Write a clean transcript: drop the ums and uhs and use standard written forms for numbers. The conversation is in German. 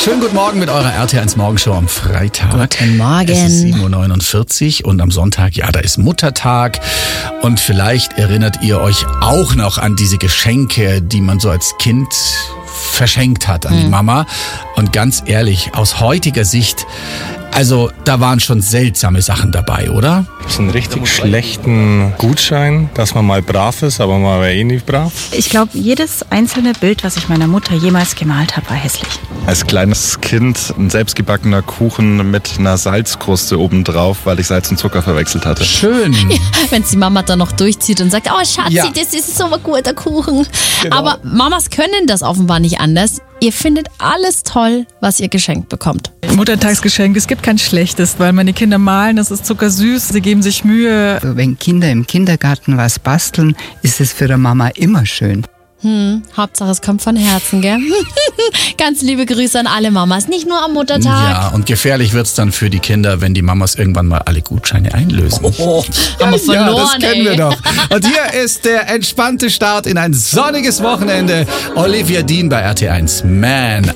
Schönen guten Morgen mit eurer RT1 Morgenshow am Freitag. Guten Morgen. Es ist 7.49 Uhr und am Sonntag, ja, da ist Muttertag. Und vielleicht erinnert ihr euch auch noch an diese Geschenke, die man so als Kind verschenkt hat an die Mama. Und ganz ehrlich, aus heutiger Sicht, also da waren schon seltsame Sachen dabei, oder? So einen richtig schlechten Gutschein, dass man mal brav ist, aber man war eh nicht brav. Ich glaube, jedes einzelne Bild, was ich meiner Mutter jemals gemalt habe, war hässlich. Als kleines Kind ein selbstgebackener Kuchen mit einer Salzkruste obendrauf, weil ich Salz und Zucker verwechselt hatte. Schön. Wenn die Mama dann noch durchzieht und sagt, oh Schatzi, Ja. das ist so ein guter Kuchen. Genau. Aber Mamas können das offenbar nicht anders. Ihr findet alles toll, was ihr geschenkt bekommt. Muttertagsgeschenk, es gibt kein schlechtes, weil meine Kinder malen, das ist zuckersüß, sie geben sich Mühe. Also wenn Kinder im Kindergarten was basteln, ist es für die Mama immer schön. Hauptsache es kommt von Herzen, gell? Ganz liebe Grüße an alle Mamas, nicht nur am Muttertag. Ja, und gefährlich wird's dann für die Kinder, wenn die Mamas irgendwann mal alle Gutscheine einlösen. Haben wir verloren, Ja, das kennen ey. wir doch. Und hier ist der entspannte Start in ein sonniges Wochenende. Olivia Dean bei RT1. Man